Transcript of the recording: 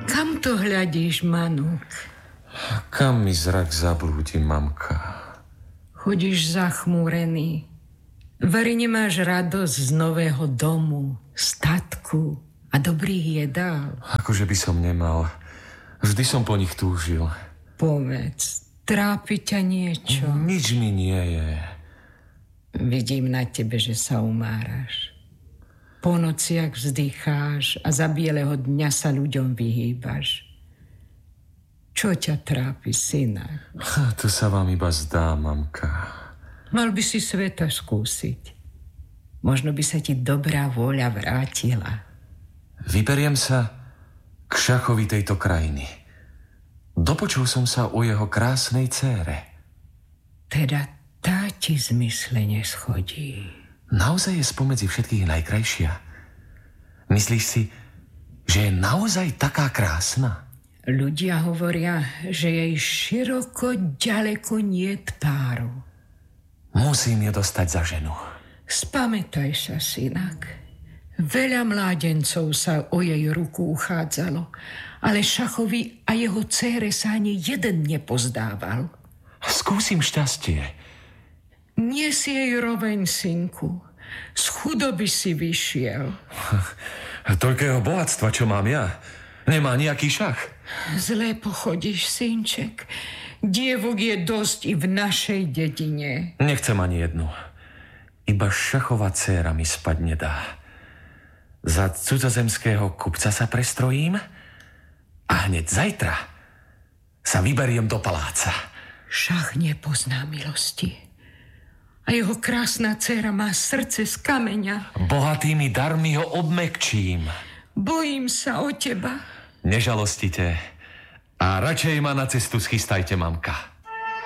Kam to hľadíš, Manuk? Kam mi zrak zablúdi, mamka? Chodíš zachmúrený. Vari nemáš radosť z nového domu, statku a dobrých jedál. Akože by som nemal. Vždy som po nich túžil. Povedz, trápi ťa niečo? Nič mi nie je. Vidím na tebe, že sa umáraš. Po nociach vzdycháš a za bieleho dňa sa ľuďom vyhýbaš. Čo ťa trápi, syna? To sa vám iba zdá, mamka. Mal by si sveta skúsiť. Možno by sa ti dobrá vôľa vrátila. Vyberiem sa k šachovi tejto krajiny. Dopočul som sa o jeho krásnej dcére. Teda tá ti zmysle neschodí. Naozaj je spomedzi všetkých najkrajšia? Myslíš si, že je naozaj taká krásna? Ľudia hovoria, že jej široko ďaleko niet páru. Musím ju dostať za ženu. Spamätaj sa, synak. Veľa mládencov sa o jej ruku uchádzalo, ale Šachovi a jeho dcére sa ani jeden nepozdával. Skúsim šťastie. Nie si jej roveň, synku. Z chudoby si vyšiel. Toľkého bohatstva, čo mám ja, nemá nejaký šach. Zlé pochodíš, synček. Dievok je dosť i v našej dedine. Nechcem ani jednu. Iba Šachova dcéra mi spať nedá. Za cudzozemského kupca sa prestrojím a hneď zajtra sa vyberiem do paláca. Šach nepozná milosti. A jeho krásna dcéra má srdce z kameňa. Bohatými darmi ho obmekčím. Bojím sa o teba. Nežalostite a radšej ma na cestu schystajte, mamka.